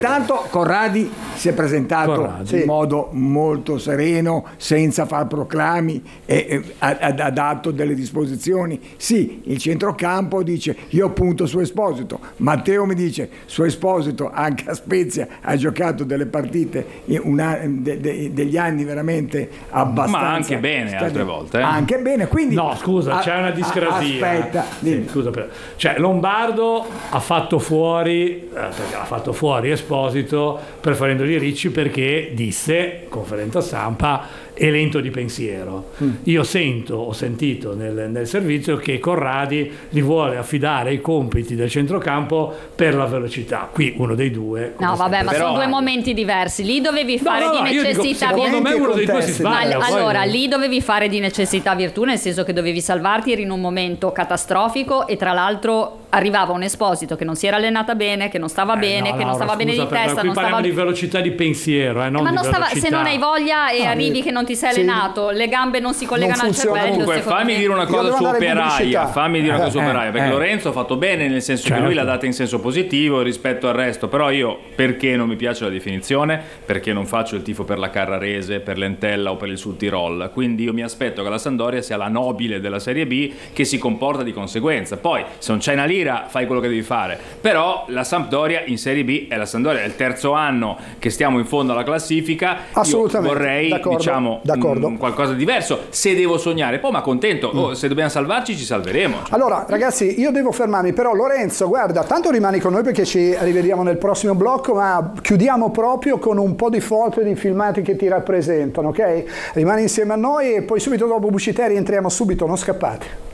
Tanto Corradi si è presentato in modo molto sereno, senza far proclami, e ha dato delle disposizioni. Sì, il centrocampo dice io punto su Esposito. Matteo mi dice su Esposito anche a Spezia ha giocato delle partite degli anni veramente abbastanza. Ma anche bene altre volte. Anche bene, quindi no, scusa, c'è una discrasia. Aspetta, sì, scusa, cioè Lombardo ha fatto fuori Esposito preferendogli Ricci perché disse, conferenza stampa, è lento di pensiero. Io ho sentito nel servizio che Corradi gli vuole affidare i compiti del centrocampo per la velocità. Qui uno dei due. No, vabbè, ma sono due momenti diversi. Lì dovevi fare di necessità virtù. Secondo me uno dei due si sbaglia. Allora, lì dovevi fare di necessità virtù, nel senso che dovevi salvarti, eri in un momento catastrofico e tra l'altro arrivava un Esposito che non si era allenata bene, che non stava bene, che non stava bene di testa. Qui parliamo di velocità di pensiero, non ma di non stava, velocità. Se non hai voglia e arrivi che non ti sei allenato, le gambe non si collegano al cervello. Comunque, fammi dire una cosa su Operaia. Perché Lorenzo ha fatto bene, nel senso che lui l'ha data in senso positivo rispetto al resto. Però io, perché non mi piace la definizione? Perché non faccio il tifo per la Carrarese, per l'Entella o per il Sud Tirol. Quindi io mi aspetto che la Sampdoria sia la nobile della Serie B, che si comporta di conseguenza. Poi, se non c'hai una lira, fai quello che devi fare. Però la Sampdoria in Serie B è la Sampdoria. È il terzo anno che stiamo in fondo alla classifica. Assolutamente. Io vorrei, d'accordo. Qualcosa di diverso, se devo sognare. Poi ma contento, se dobbiamo salvarci ci salveremo. Allora ragazzi, io devo fermarmi, però Lorenzo, guarda, tanto rimani con noi perché ci rivediamo nel prossimo blocco, ma chiudiamo proprio con un po' di foto e di filmati che ti rappresentano, ok? Rimani insieme a noi e poi subito dopo pubblicità rientriamo subito, non scappate.